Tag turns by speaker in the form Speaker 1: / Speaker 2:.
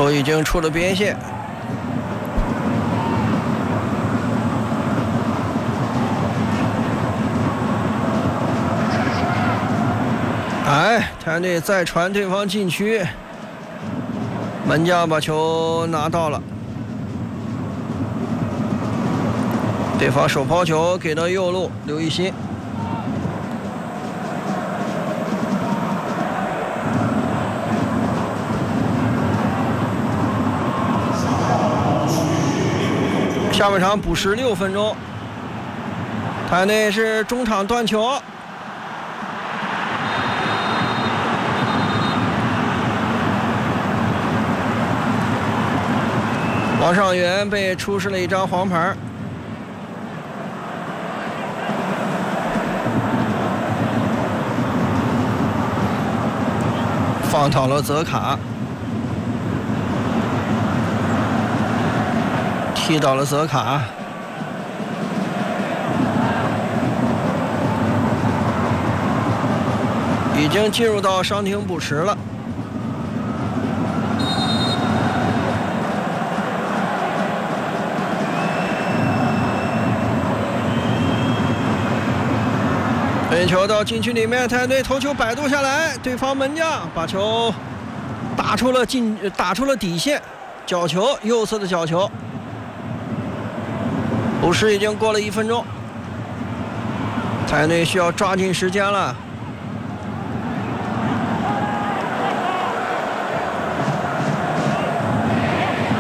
Speaker 1: 球已经出了边线。太阳队再传对方禁区，门将把球拿到了。对方手抛球给到右路刘奕欣。下半场补时6分钟，太阳队是中场断球。王上元被出示了一张黄牌。放倒了泽卡，踢倒了泽卡。已经进入到伤停补时了。分球到禁区里面，太阳队头球摆渡下来，对方门将把球打出了底线，角球，右侧的角球。补时已经过了1分钟，太阳队需要抓紧时间了。